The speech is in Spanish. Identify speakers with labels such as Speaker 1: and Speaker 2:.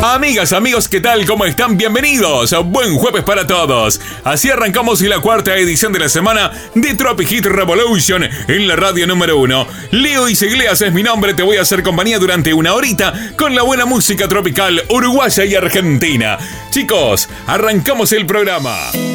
Speaker 1: Amigas, amigos, ¿qué tal? ¿Cómo están? Bienvenidos. Buen jueves para todos. Así arrancamos la cuarta edición de la semana de Tropic Hit Revolution en la radio número 1. Leo Iglesias es mi nombre. Te voy a hacer compañía durante una horita con la buena música tropical uruguaya y argentina. Chicos, arrancamos el programa.